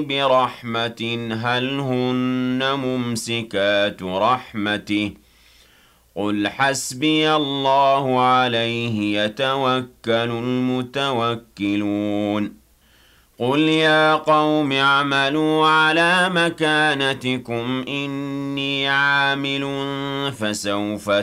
برحمة هل هن ممسكات رحمته قل حسبي الله عليه يتوكل المتوكلون قل يا قوم اعملوا على مكانتكم إني عامل فسوف